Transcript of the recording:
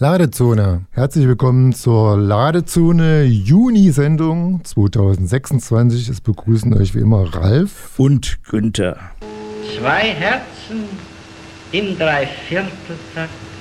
Ladezone. Herzlich willkommen zur Ladezone Juni-Sendung 2026. Es begrüßen euch wie immer Ralf und Günther. 2 Herzen im Dreivierteltakt.